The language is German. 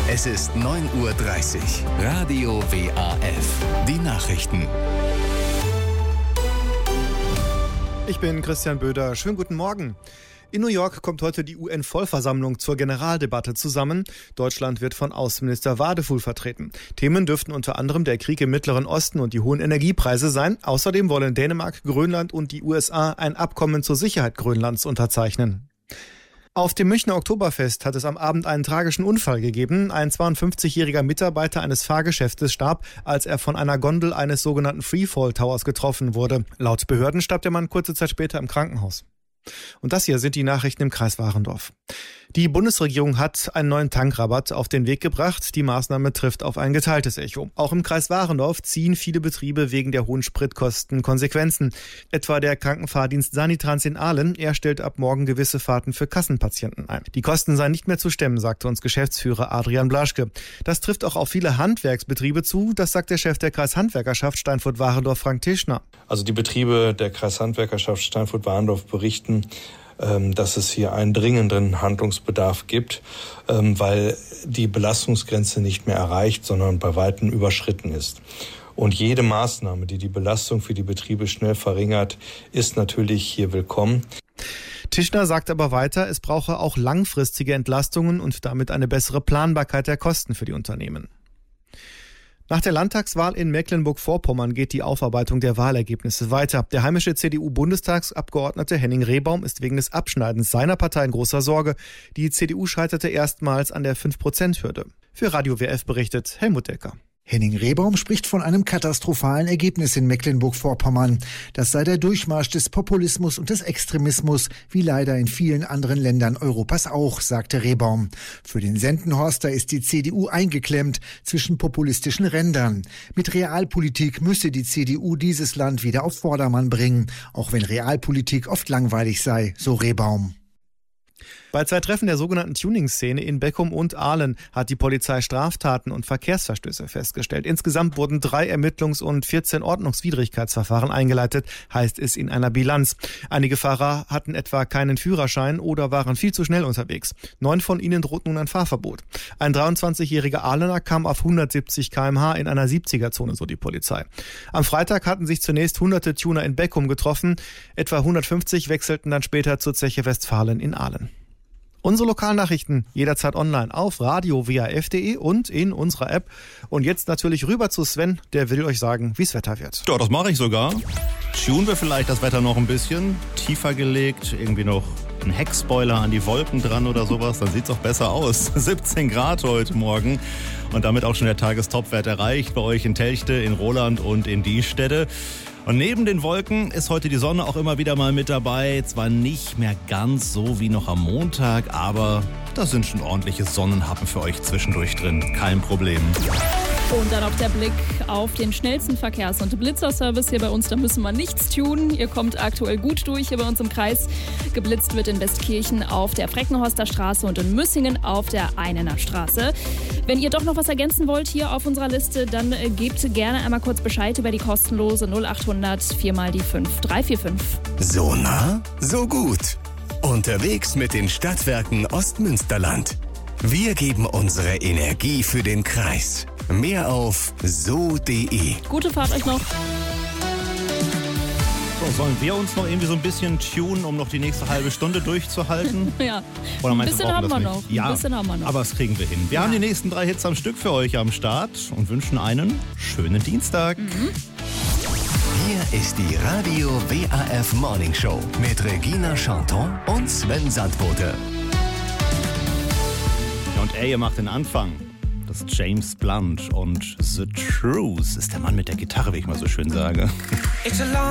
Es ist 9:30 Uhr. Radio WAF. Die Nachrichten. Ich bin Christian Böder. Schönen guten Morgen. In New York kommt heute die UN-Vollversammlung zur Generaldebatte zusammen. Deutschland wird von Außenminister Wadefuhl vertreten. Themen dürften unter anderem der Krieg im Mittleren Osten und die hohen Energiepreise sein. Außerdem wollen Dänemark, Grönland und die USA ein Abkommen zur Sicherheit Grönlands unterzeichnen. Auf dem Münchner Oktoberfest hat es am Abend einen tragischen Unfall gegeben. Ein 52-jähriger Mitarbeiter eines Fahrgeschäftes starb, als er von einer Gondel eines sogenannten Freefall Towers getroffen wurde. Laut Behörden starb der Mann kurze Zeit später im Krankenhaus. Und das hier sind die Nachrichten im Kreis Warendorf. Die Bundesregierung hat einen neuen Tankrabatt auf den Weg gebracht. Die Maßnahme trifft auf ein geteiltes Echo. Auch im Kreis Warendorf ziehen viele Betriebe wegen der hohen Spritkosten Konsequenzen. Etwa der Krankenfahrdienst Sanitrans in Ahlen. Er stellt ab morgen gewisse Fahrten für Kassenpatienten ein. Die Kosten seien nicht mehr zu stemmen, sagte uns Geschäftsführer Adrian Blaschke. Das trifft auch auf viele Handwerksbetriebe zu. Das sagt der Chef der Kreishandwerkerschaft Steinfurt-Warendorf, Frank Tischner. Also die Betriebe der Kreishandwerkerschaft Steinfurt-Warendorf berichten, dass es hier einen dringenden Handlungsbedarf gibt, weil die Belastungsgrenze nicht mehr erreicht, sondern bei weitem überschritten ist. Und jede Maßnahme, die die Belastung für die Betriebe schnell verringert, ist natürlich hier willkommen. Tischner sagt aber weiter, es brauche auch langfristige Entlastungen und damit eine bessere Planbarkeit der Kosten für die Unternehmen. Nach der Landtagswahl in Mecklenburg-Vorpommern geht die Aufarbeitung der Wahlergebnisse weiter. Der heimische CDU-Bundestagsabgeordnete Henning Rehbaum ist wegen des Abschneidens seiner Partei in großer Sorge. Die CDU scheiterte erstmals an der 5%-Hürde. Für Radio WF berichtet Helmut Decker. Henning Rehbaum spricht von einem katastrophalen Ergebnis in Mecklenburg-Vorpommern. Das sei der Durchmarsch des Populismus und des Extremismus, wie leider in vielen anderen Ländern Europas auch, sagte Rehbaum. Für den Sendenhorster ist die CDU eingeklemmt zwischen populistischen Rändern. Mit Realpolitik müsse die CDU dieses Land wieder auf Vordermann bringen, auch wenn Realpolitik oft langweilig sei, so Rehbaum. Bei 2 Treffen der sogenannten Tuning-Szene in Beckum und Ahlen hat die Polizei Straftaten und Verkehrsverstöße festgestellt. Insgesamt wurden 3 Ermittlungs- und 14 Ordnungswidrigkeitsverfahren eingeleitet, heißt es in einer Bilanz. Einige Fahrer hatten etwa keinen Führerschein oder waren viel zu schnell unterwegs. 9 von ihnen droht nun ein Fahrverbot. Ein 23-jähriger Ahlener kam auf 170 km/h in einer 70er-Zone, so die Polizei. Am Freitag hatten sich zunächst hunderte Tuner in Beckum getroffen. Etwa 150 wechselten dann später zur Zeche Westfalen in Ahlen. Unsere Lokalnachrichten jederzeit online auf radio-waf.de und in unserer App. Und jetzt natürlich rüber zu Sven, der will euch sagen, wie es Wetter wird. Ja, das mache ich sogar. Tunen wir vielleicht das Wetter noch ein bisschen tiefer gelegt, irgendwie noch ein Heckspoiler an die Wolken dran oder sowas, dann sieht's auch besser aus. 17 Grad heute Morgen und damit auch schon der Tagestopwert erreicht bei euch in Telchte, in Roland und in Diestedt. Und neben den Wolken ist heute die Sonne auch immer wieder mal mit dabei. Zwar nicht mehr ganz so wie noch am Montag, aber da sind schon ordentliche Sonnenhappen für euch zwischendurch drin. Kein Problem. Und dann auch der Blick auf den schnellsten Verkehrs- und Blitzerservice hier bei uns. Da müssen wir nichts tun. Ihr kommt aktuell gut durch hier bei uns im Kreis. Geblitzt wird in Westkirchen auf der Freckenhorster Straße und in Müssingen auf der Einener Straße. Wenn ihr doch noch was ergänzen wollt hier auf unserer Liste, dann gebt gerne einmal kurz Bescheid über die kostenlose 0800 4 mal die 5 345. So nah, so gut. Unterwegs mit den Stadtwerken Ostmünsterland. Wir geben unsere Energie für den Kreis. Mehr auf so.de. Gute Fahrt euch noch. So, sollen wir uns noch irgendwie so ein bisschen tunen, um noch die nächste halbe Stunde durchzuhalten? Ja, Oder ein meinst du, bisschen haben wir nicht? noch. Ja, Ein bisschen haben wir noch. aber das kriegen wir hin. Wir haben die nächsten 3 Hits am Stück für euch am Start und wünschen einen schönen Dienstag. Hier ist die Radio WAF Morning Show mit Regina Chanton und Sven Sandbote. Ja, und ihr macht den Anfang. Das ist James Blunt und The Truth ist der Mann mit der Gitarre, wie ich mal so schön sage.